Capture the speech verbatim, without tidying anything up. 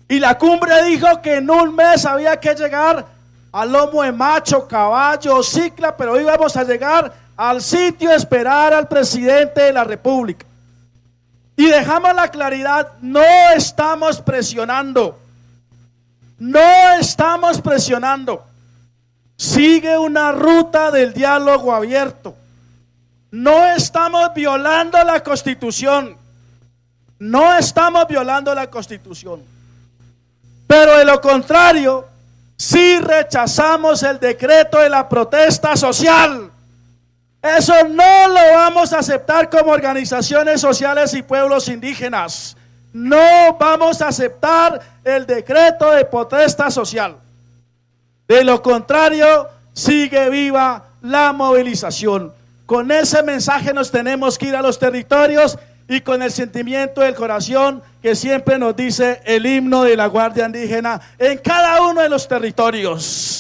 Y la cumbre dijo que en un mes había que llegar al lomo de macho, caballo, cicla, pero íbamos a llegar al sitio a esperar al presidente de la República. Y dejamos la claridad, no estamos presionando, no estamos presionando. Sigue una ruta del diálogo abierto. No estamos violando la Constitución, no estamos violando la Constitución. Pero de lo contrario, sí rechazamos el decreto de la protesta social. Eso no lo vamos a aceptar como organizaciones sociales y pueblos indígenas. No vamos a aceptar el decreto de protesta social. De lo contrario, sigue viva la movilización. Con ese mensaje nos tenemos que ir a los territorios y con el sentimiento del corazón que siempre nos dice el himno de la Guardia Indígena en cada uno de los territorios.